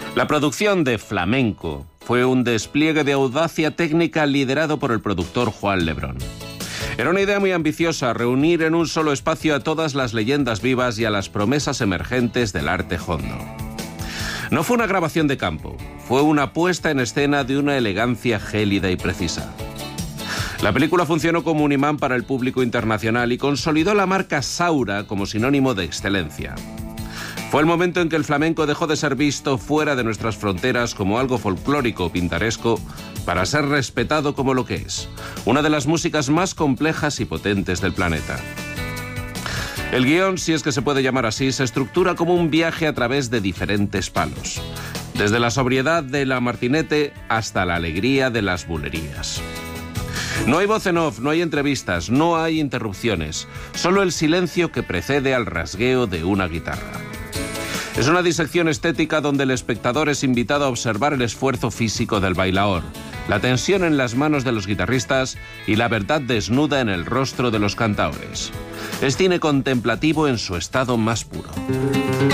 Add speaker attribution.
Speaker 1: La producción de Flamenco fue un despliegue de audacia técnica liderado por el productor Juan Lebrón. Era una idea muy ambiciosa, reunir en un solo espacio a todas las leyendas vivas y a las promesas emergentes del arte hondo. No fue una grabación de campo, fue una puesta en escena de una elegancia gélida y precisa. La película funcionó como un imán para el público internacional y consolidó la marca Saura como sinónimo de excelencia. Fue el momento en que el flamenco dejó de ser visto fuera de nuestras fronteras como algo folclórico o pintoresco para ser respetado como lo que es, una de las músicas más complejas y potentes del planeta. El guión, si es que se puede llamar así, se estructura como un viaje a través de diferentes palos, desde la sobriedad de la martinete hasta la alegría de las bulerías. No hay voz en off, no hay entrevistas, no hay interrupciones, solo el silencio que precede al rasgueo de una guitarra. Es una disección estética donde el espectador es invitado a observar el esfuerzo físico del bailaor, la tensión en las manos de los guitarristas y la verdad desnuda en el rostro de los cantaores. Es cine contemplativo en su estado más puro.